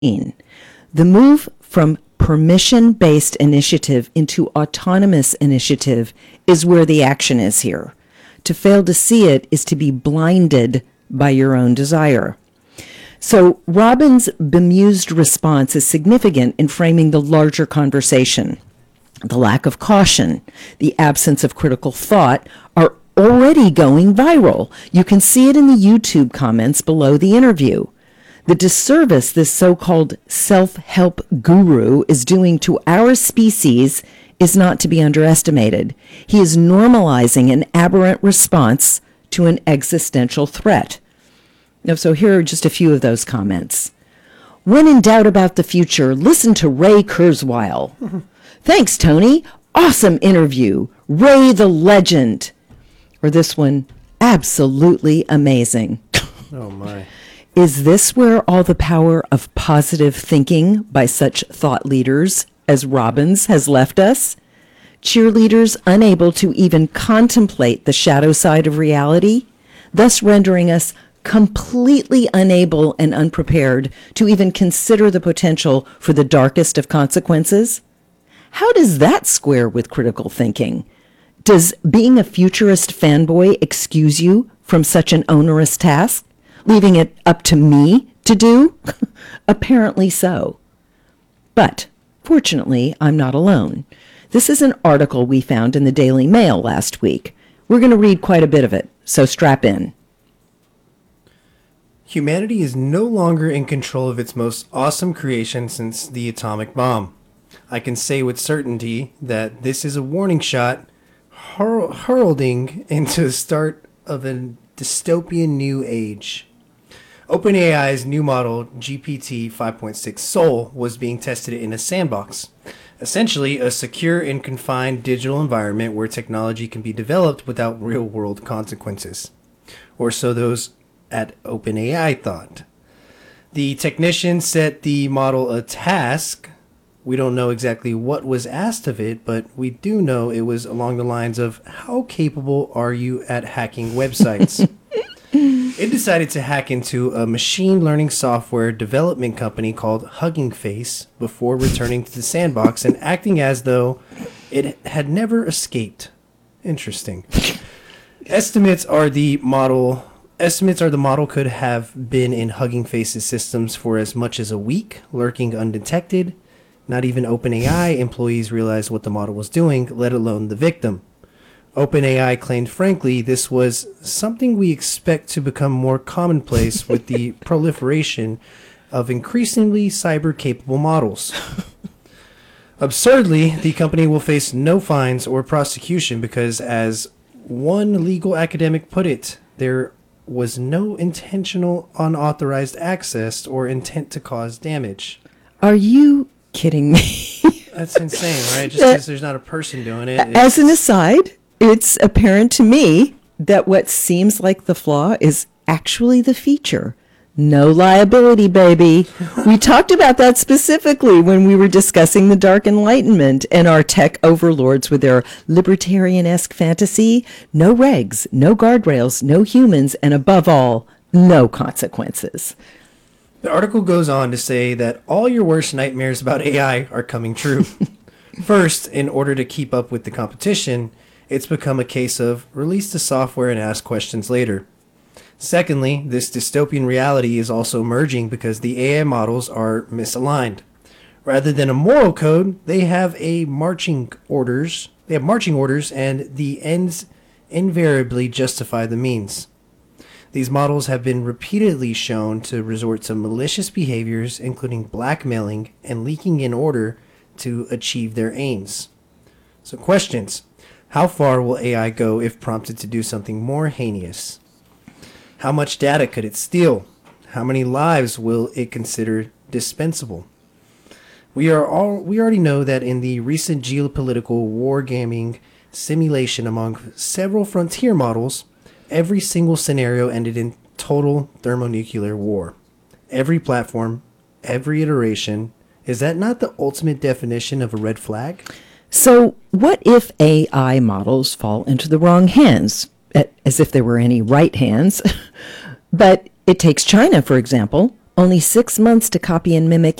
The move from permission-based initiative into autonomous initiative is where the action is here. To fail to see it is to be blinded by your own desire. So Robin's bemused response is significant in framing the larger conversation. The lack of caution, the absence of critical thought are already going viral. You can see it in the YouTube comments below the interview. The disservice this so-called self-help guru is doing to our species is not to be underestimated. He is normalizing an aberrant response to an existential threat. Now, so here are just a few of those comments. When in doubt about the future, listen to Ray Kurzweil. Thanks, Tony. Awesome interview. Ray the legend. Or this one, absolutely amazing. Oh, my. Is this where all the power of positive thinking by such thought leaders as Robbins has left us? Cheerleaders unable to even contemplate the shadow side of reality, thus rendering us completely unable and unprepared to even consider the potential for the darkest of consequences? How does that square with critical thinking? Does being a futurist fanboy excuse you from such an onerous task, leaving it up to me to do? Apparently so. But fortunately, I'm not alone. This is an article we found in the Daily Mail last week. We're going to read quite a bit of it, so strap in. Humanity is no longer in control of its most awesome creation since the atomic bomb. I can say with certainty that this is a warning shot heralding into the start of a dystopian new age. OpenAI's new model, GPT 5.6 Soul, was being tested in a sandbox, essentially a secure and confined digital environment where technology can be developed without real-world consequences. Or so those at OpenAI thought. The technician set the model a task. We don't know exactly what was asked of it, but we do know it was along the lines of, how capable are you at hacking websites? It decided to hack into a machine learning software development company called Hugging Face before returning to the sandbox and acting as though it had never escaped. Interesting. Estimates are the model could have been in Hugging Face's systems for as much as a week, lurking undetected. Not even OpenAI employees realized what the model was doing, let alone the victim. OpenAI claimed, frankly, this was something we expect to become more commonplace with the proliferation of increasingly cyber-capable models. Absurdly, the company will face no fines or prosecution because, as one legal academic put it, there was no intentional unauthorized access or intent to cause damage. Are you kidding me? That's insane, right? Just because there's not a person doing it. As an aside, it's apparent to me that what seems like the flaw is actually the feature. No liability, baby. We talked about that specifically when we were discussing the Dark Enlightenment and our tech overlords with their libertarian-esque fantasy. No regs, no guardrails, no humans, and above all, no consequences. The article goes on to say that all your worst nightmares about AI are coming true. First, in order to keep up with the competition, it's become a case of release the software and ask questions later. Secondly, this dystopian reality is also emerging because the AI models are misaligned. Rather than a moral code, they have marching orders, and the ends invariably justify the means. These models have been repeatedly shown to resort to malicious behaviors, including blackmailing and leaking in order to achieve their aims. So questions. How far will AI go if prompted to do something more heinous? How much data could it steal? How many lives will it consider dispensable? We already know that in the recent geopolitical wargaming simulation among several frontier models, every single scenario ended in total thermonuclear war. Every platform, every iteration. Is that not the ultimate definition of a red flag? So what if AI models fall into the wrong hands, as if there were any right hands? But it takes China, for example, Only 6 months to copy and mimic